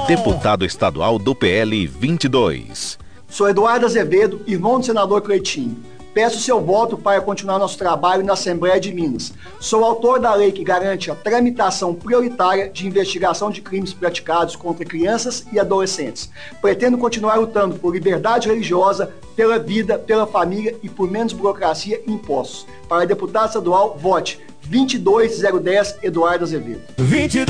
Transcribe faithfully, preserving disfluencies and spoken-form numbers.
Deputado estadual do P L vinte e dois. Sou Eduardo Azevedo, irmão do senador Cleitinho. Peço seu voto para continuar nosso trabalho na Assembleia de Minas. Sou autor da lei que garante a tramitação prioritária de investigação de crimes praticados contra crianças e adolescentes. Pretendo continuar lutando por liberdade religiosa, pela vida, pela família e por menos burocracia e impostos. Para deputado estadual, vote vinte e dois zero dez Eduardo Azevedo. vinte e dois